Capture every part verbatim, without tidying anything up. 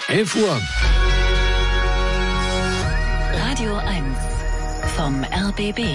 elf Uhr. Radio eins vom R B B.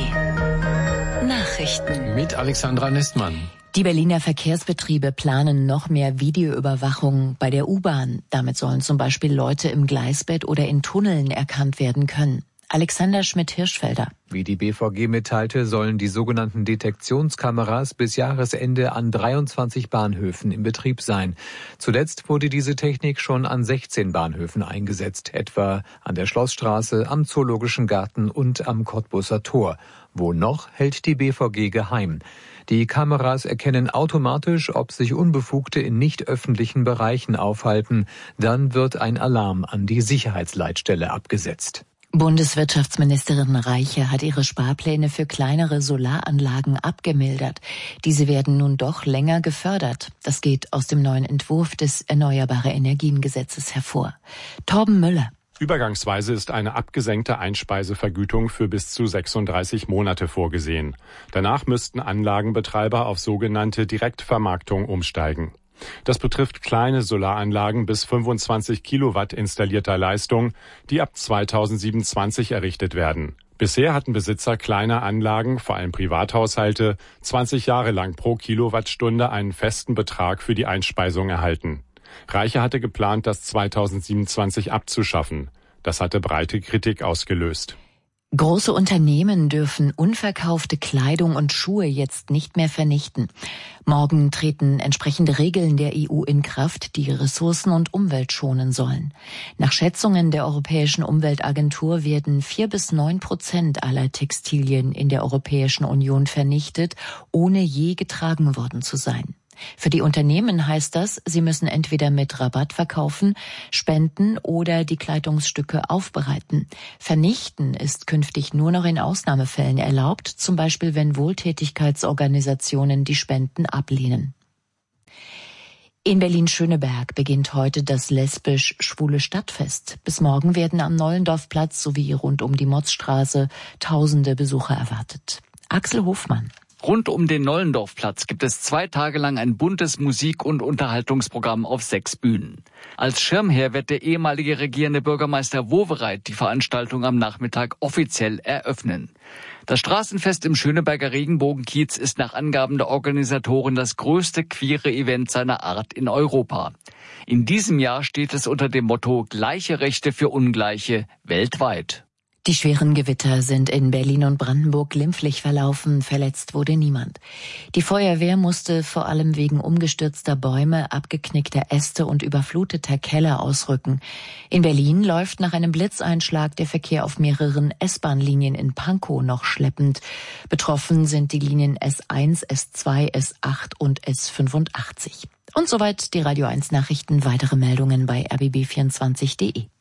Nachrichten. Mit Alexandra Nestmann. Die Berliner Verkehrsbetriebe planen noch mehr Videoüberwachung bei der U-Bahn. Damit sollen zum Beispiel Leute im Gleisbett oder in Tunneln erkannt werden können. Alexander Schmidt-Hirschfelder. Wie die B V G mitteilte, sollen die sogenannten Detektionskameras bis Jahresende an dreiundzwanzig Bahnhöfen in Betrieb sein. Zuletzt wurde diese Technik schon an sechzehn Bahnhöfen eingesetzt, etwa an der Schlossstraße, am Zoologischen Garten und am Cottbuser Tor. Wo noch, hält die B V G geheim. Die Kameras erkennen automatisch, ob sich Unbefugte in nicht öffentlichen Bereichen aufhalten. Dann wird ein Alarm an die Sicherheitsleitstelle abgesetzt. Bundeswirtschaftsministerin Reiche hat ihre Sparpläne für kleinere Solaranlagen abgemildert. Diese werden nun doch länger gefördert. Das geht aus dem neuen Entwurf des Erneuerbare Energien-Gesetzes hervor. Torben Müller. Übergangsweise ist eine abgesenkte Einspeisevergütung für bis zu sechsunddreißig Monate vorgesehen. Danach müssten Anlagenbetreiber auf sogenannte Direktvermarktung umsteigen. Das betrifft kleine Solaranlagen bis fünfundzwanzig Kilowatt installierter Leistung, die ab zweitausendsiebenundzwanzig errichtet werden. Bisher hatten Besitzer kleiner Anlagen, vor allem Privathaushalte, zwanzig Jahre lang pro Kilowattstunde einen festen Betrag für die Einspeisung erhalten. Reiche hatte geplant, das zweitausendsiebenundzwanzig abzuschaffen. Das hatte breite Kritik ausgelöst. Große Unternehmen dürfen unverkaufte Kleidung und Schuhe jetzt nicht mehr vernichten. Morgen treten entsprechende Regeln der E U in Kraft, die Ressourcen und Umwelt schonen sollen. Nach Schätzungen der Europäischen Umweltagentur werden vier bis neun Prozent aller Textilien in der Europäischen Union vernichtet, ohne je getragen worden zu sein. Für die Unternehmen heißt das, sie müssen entweder mit Rabatt verkaufen, spenden oder die Kleidungsstücke aufbereiten. Vernichten ist künftig nur noch in Ausnahmefällen erlaubt, zum Beispiel wenn Wohltätigkeitsorganisationen die Spenden ablehnen. In Berlin-Schöneberg beginnt heute das lesbisch-schwule Stadtfest. Bis morgen werden am Nollendorfplatz sowie rund um die Motzstraße tausende Besucher erwartet. Axel Hofmann. Rund um den Nollendorfplatz gibt es zwei Tage lang ein buntes Musik- und Unterhaltungsprogramm auf sechs Bühnen. Als Schirmherr wird der ehemalige regierende Bürgermeister Wowereit die Veranstaltung am Nachmittag offiziell eröffnen. Das Straßenfest im Schöneberger Regenbogenkiez ist nach Angaben der Organisatoren das größte queere Event seiner Art in Europa. In diesem Jahr steht es unter dem Motto Gleiche Rechte für Ungleiche weltweit. Die schweren Gewitter sind in Berlin und Brandenburg glimpflich verlaufen, verletzt wurde niemand. Die Feuerwehr musste vor allem wegen umgestürzter Bäume, abgeknickter Äste und überfluteter Keller ausrücken. In Berlin läuft nach einem Blitzeinschlag der Verkehr auf mehreren S-Bahn-Linien in Pankow noch schleppend. Betroffen sind die Linien S eins, S zwei, S acht und S fünfundachtzig. Und soweit die Radio eins Nachrichten, weitere Meldungen bei r b b vierundzwanzig punkt d e.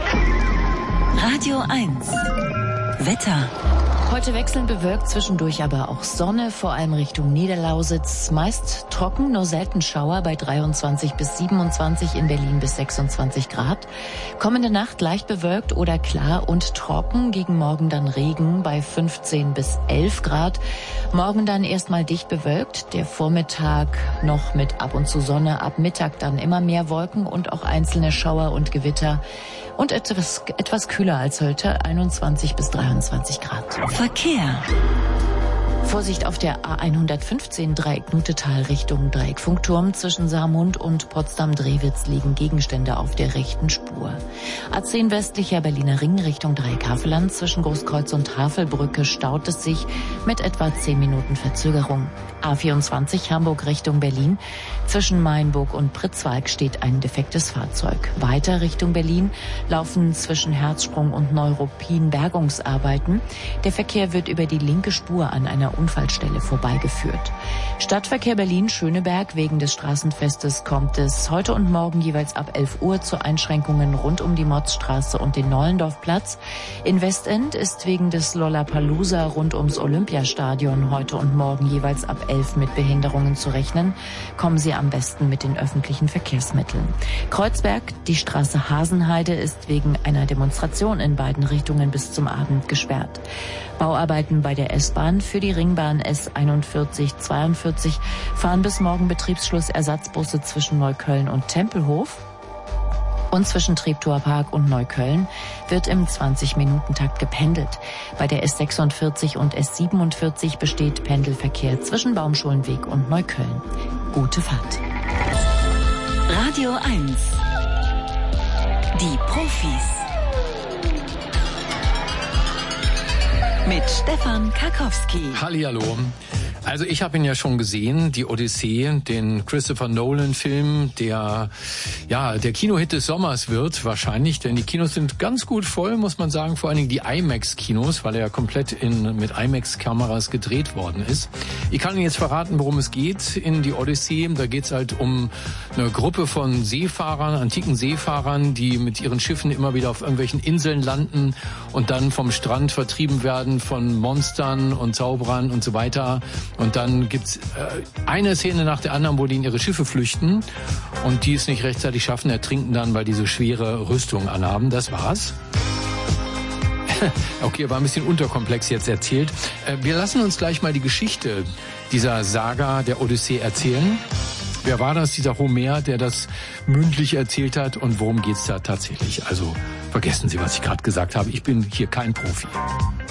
Radio eins. Wetter. Heute wechselnd bewölkt, zwischendurch aber auch Sonne, vor allem Richtung Niederlausitz. Meist trocken, nur selten Schauer bei dreiundzwanzig bis siebenundzwanzig, in Berlin bis sechsundzwanzig Grad. Kommende Nacht leicht bewölkt oder klar und trocken, gegen Morgen dann Regen bei fünfzehn bis elf Grad. Morgen dann erstmal dicht bewölkt, der Vormittag noch mit ab und zu Sonne, ab Mittag dann immer mehr Wolken und auch einzelne Schauer und Gewitter. Und etwas, etwas kühler als heute, einundzwanzig bis dreiundzwanzig Grad. Verkehr. Vorsicht auf der A hundertfünfzehn Dreieck-Nutetal Richtung Dreieck-Funkturm. Zwischen Saarmund und Potsdam-Drewitz liegen Gegenstände auf der rechten Spur. A zehn westlicher Berliner Ring Richtung Dreieck-Havelland. Zwischen Großkreuz und Havelbrücke staut es sich mit etwa zehn Minuten Verzögerung. A vierundzwanzig Hamburg Richtung Berlin. Zwischen Mainburg und Pritzwalk steht ein defektes Fahrzeug. Weiter Richtung Berlin laufen zwischen Herzsprung und Neuruppin Bergungsarbeiten. Der Verkehr wird über die linke Spur an einer Unfallstelle vorbeigeführt. Stadtverkehr Berlin-Schöneberg. Wegen des Straßenfestes kommt es heute und morgen jeweils ab elf Uhr zu Einschränkungen rund um die Motzstraße und den Nollendorfplatz. In Westend ist wegen des Lollapalooza rund ums Olympiastadion heute und morgen jeweils ab elf mit Behinderungen zu rechnen. Kommen Sie am besten mit den öffentlichen Verkehrsmitteln. Kreuzberg, die Straße Hasenheide, ist wegen einer Demonstration in beiden Richtungen bis zum Abend gesperrt. Bauarbeiten bei der S-Bahn für die Ringbahn S einundvierzig zweiundvierzig fahren bis morgen Betriebsschluss Ersatzbusse zwischen Neukölln und Tempelhof. Und zwischen Treptower Park und Neukölln wird im zwanzig-Minuten-Takt gependelt. Bei der S sechsundvierzig und S siebenundvierzig besteht Pendelverkehr zwischen Baumschulenweg und Neukölln. Gute Fahrt. Radio eins. Die Profis. Mit Stefan Karkowski. Hallihallo. Also ich habe ihn ja schon gesehen, die Odyssee, den Christopher Nolan-Film, der ja der Kinohit des Sommers wird wahrscheinlich, denn die Kinos sind ganz gut voll, muss man sagen, vor allen Dingen die IMAX-Kinos, weil er ja komplett in mit IMAX-Kameras gedreht worden ist. Ich kann Ihnen jetzt verraten, worum es geht in die Odyssee. Da geht es halt um eine Gruppe von Seefahrern, antiken Seefahrern, die mit ihren Schiffen immer wieder auf irgendwelchen Inseln landen und dann vom Strand vertrieben werden von Monstern und Zauberern und so weiter. Und dann gibt's äh, eine Szene nach der anderen, wo die in ihre Schiffe flüchten und die es nicht rechtzeitig schaffen, ertrinken dann, weil die so schwere Rüstung anhaben. Das war's. Okay, war ein bisschen unterkomplex jetzt erzählt. Äh, wir lassen uns gleich mal die Geschichte dieser Saga der Odyssee erzählen. Wer war das, dieser Homer, der das mündlich erzählt hat und worum geht's da tatsächlich? Also vergessen Sie, was ich gerade gesagt habe. Ich bin hier kein Profi.